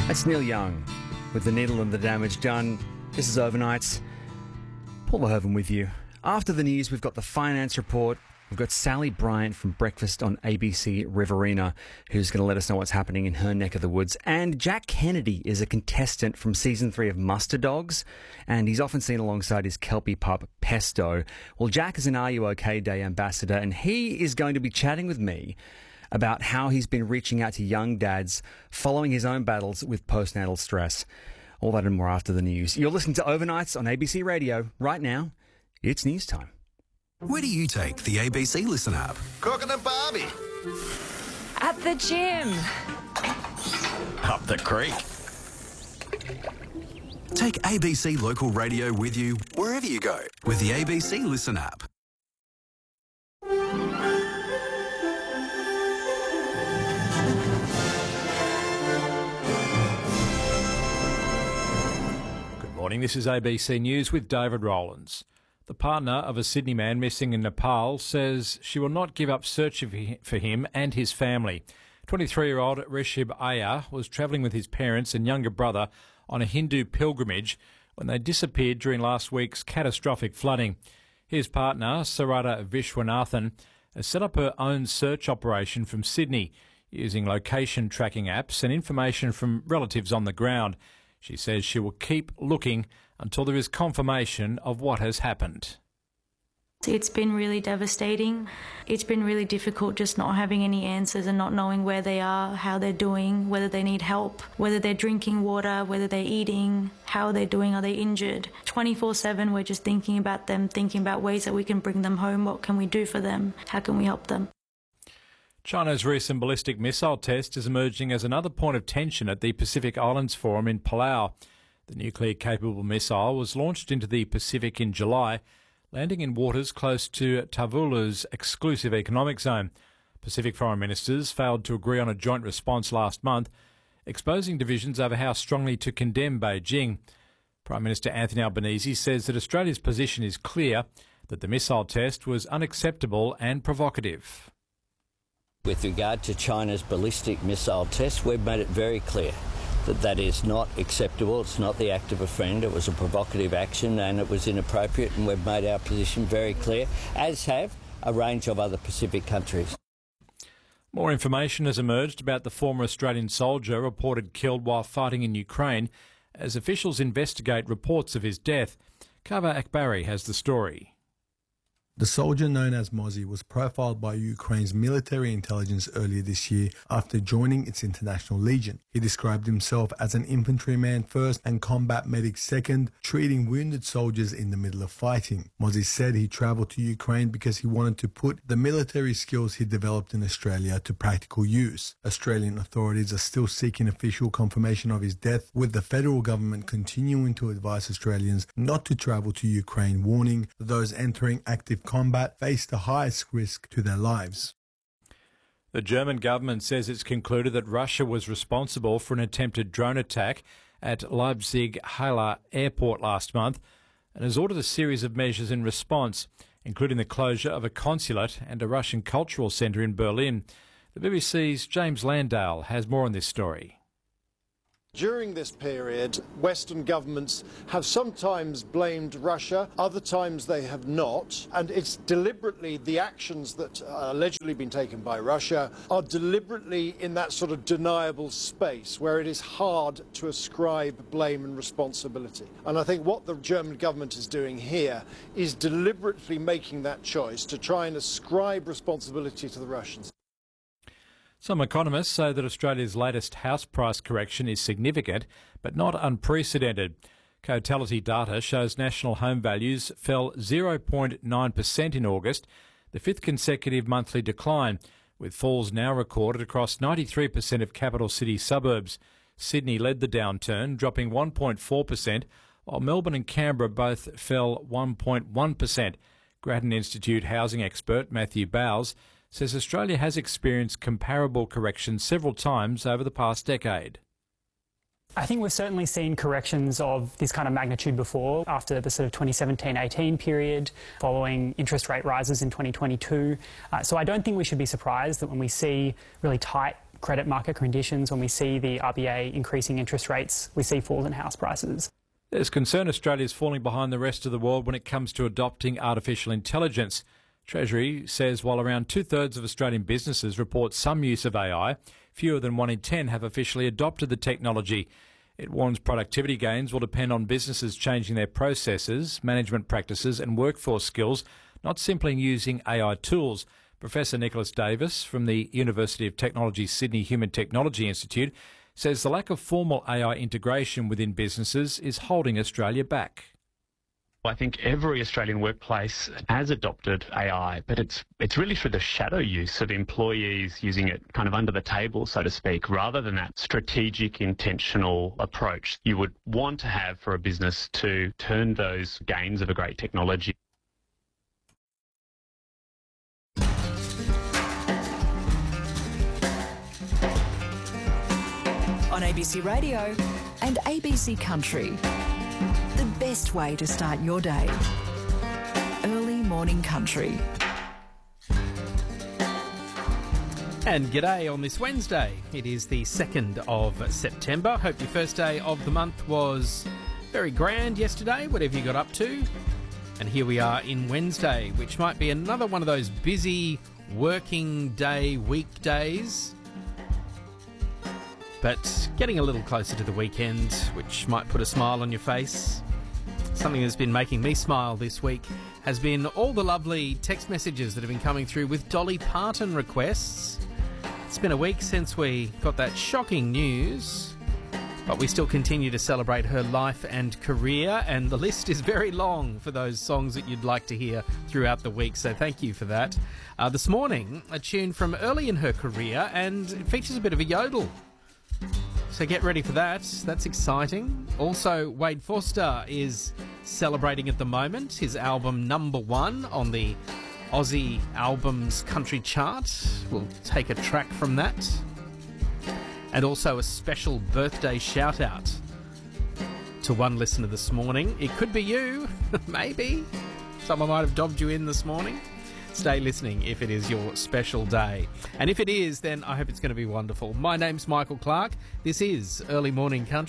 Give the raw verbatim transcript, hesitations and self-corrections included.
That's Neil Young with The Needle and the Damage Done. This is Overnights. Paul Verhoeven with you. After the news, we've got the finance report. We've got Sally Bryant from Breakfast on A B C Riverina, who's going to let us know what's happening in her neck of the woods. And Jack Kennedy is a contestant from season three of Muster Dogs, and he's often seen alongside his Kelpie pup, Pesto. Well, Jack is an Are You OK Day ambassador, and he is going to be chatting with me about how he's been reaching out to young dads following his own battles with postnatal stress. All that and more after the news. You're listening to Overnights on A B C Radio. Right now, it's news time. Where do you take the A B C Listen app? Cooking and Barbie. At the gym. Up the creek. Take A B C Local Radio with you wherever you go with the A B C Listen app. Good morning, this is A B C News with David Rowlands. The partner of a Sydney man missing in Nepal says she will not give up searching for him and his family. twenty-three-year-old Rishib Iyer was travelling with his parents and younger brother on a Hindu pilgrimage when they disappeared during last week's catastrophic flooding. His partner, Sarada Vishwanathan, has set up her own search operation from Sydney using location tracking apps and information from relatives on the ground. She says she will keep looking until there is confirmation of what has happened. It's been really devastating. It's been really difficult just not having any answers and not knowing where they are, how they're doing, whether they need help, whether they're drinking water, whether they're eating, how they're doing, are they injured. twenty-four seven we're just thinking about them, thinking about ways that we can bring them home, what can we do for them, how can we help them. China's recent ballistic missile test is emerging as another point of tension at the Pacific Islands Forum in Palau. The nuclear-capable missile was launched into the Pacific in July, landing in waters close to Tuvalu's exclusive economic zone. Pacific foreign ministers failed to agree on a joint response last month, exposing divisions over how strongly to condemn Beijing. Prime Minister Anthony Albanese says that Australia's position is clear, that the missile test was unacceptable and provocative. With regard to China's ballistic missile test, we've made it very clear that that is not acceptable. It's not the act of a friend. It was a provocative action and it was inappropriate, and we've made our position very clear, as have a range of other Pacific countries. More information has emerged about the former Australian soldier reported killed while fighting in Ukraine as officials investigate reports of his death. Kava Akbari has the story. The soldier known as Mozzie was profiled by Ukraine's military intelligence earlier this year after joining its international legion. He described himself as an infantryman first and combat medic second, treating wounded soldiers in the middle of fighting. Mozzie said he travelled to Ukraine because he wanted to put the military skills he developed in Australia to practical use. Australian authorities are still seeking official confirmation of his death, with the federal government continuing to advise Australians not to travel to Ukraine, warning those entering active combat face the highest risk to their lives. The German government says it's concluded that Russia was responsible for an attempted drone attack at Leipzig-Halle airport last month and has ordered a series of measures in response, including the closure of a consulate and a Russian cultural centre in Berlin. The B B C's James Landale has more on this story. During this period, Western governments have sometimes blamed Russia, other times they have not, and it's deliberately the actions that are allegedly been taken by Russia are deliberately in that sort of deniable space where it is hard to ascribe blame and responsibility. And I think what the German government is doing here is deliberately making that choice to try and ascribe responsibility to the Russians. Some economists say that Australia's latest house price correction is significant, but not unprecedented. Cotality data shows national home values fell zero point nine percent in August, the fifth consecutive monthly decline, with falls now recorded across ninety-three percent of capital city suburbs. Sydney led the downturn, dropping one point four percent, while Melbourne and Canberra both fell one point one percent. Grattan Institute housing expert Matthew Bowles says Australia has experienced comparable corrections several times over the past decade. I think we've certainly seen corrections of this kind of magnitude before, after the sort of twenty seventeen eighteen period, following interest rate rises in twenty twenty-two. Uh, so I don't think we should be surprised that when we see really tight credit market conditions, when we see the R B A increasing interest rates, we see falls in house prices. There's concern Australia is falling behind the rest of the world when it comes to adopting artificial intelligence. Treasury says while around two-thirds of Australian businesses report some use of A I, fewer than one in ten have officially adopted the technology. It warns productivity gains will depend on businesses changing their processes, management practices and workforce skills, not simply using A I tools. Professor Nicholas Davis from the University of Technology Sydney Human Technology Institute says the lack of formal A I integration within businesses is holding Australia back. I think every Australian workplace has adopted A I, but it's it's really through the shadow use of employees using it kind of under the table, so to speak, rather than that strategic, intentional approach you would want to have for a business to turn those gains of a great technology. On A B C Radio and A B C Country. The best way to start your day. Early morning country. And g'day on this Wednesday. It is the second of September. Hope your first day of the month was very grand yesterday, whatever you got up to. And here we are in Wednesday, which might be another one of those busy working day weekdays. But getting a little closer to the weekend, which might put a smile on your face. Something that's been making me smile this week has been all the lovely text messages that have been coming through with Dolly Parton requests. It's been a week since we got that shocking news, but we still continue to celebrate her life and career, and the list is very long for those songs that you'd like to hear throughout the week, so thank you for that. Uh, this morning, a tune from early in her career, and it features a bit of a yodel. So get ready for that. That's exciting. Also, Wade Forster is celebrating at the moment his album number one on the Aussie Albums Country Chart. We'll take a track from that. And also a special birthday shout-out to one listener this morning. It could be you, maybe. Someone might have dobbed you in this morning. Stay listening if it is your special day. And if it is, then I hope it's going to be wonderful. My name's Michael Clark. This is Early Morning Country.